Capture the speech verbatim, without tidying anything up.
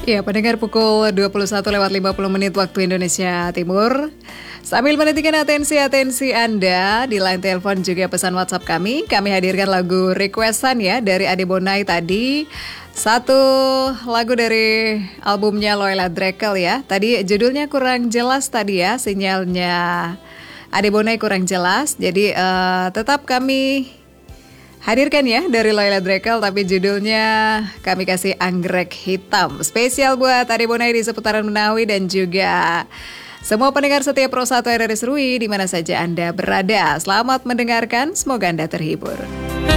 Ya, pendengar pukul dua puluh satu lewat lima puluh menit waktu Indonesia Timur. Sambil menantikan atensi-atensi Anda di line telepon juga pesan WhatsApp kami. Kami hadirkan lagu requestan ya dari Ade Bonai tadi. Satu lagu dari albumnya Loela Drekel ya. Tadi judulnya kurang jelas tadi ya, sinyalnya Ade Bonai kurang jelas. Jadi uh, tetap kami hadirkan ya dari Loela Drekel, tapi judulnya kami kasih Anggrek Hitam. Spesial buat Ade Bonai di seputaran Menawi dan juga semua pendengar setia Pro satu R R I Serui di mana saja Anda berada. Selamat mendengarkan, semoga Anda terhibur.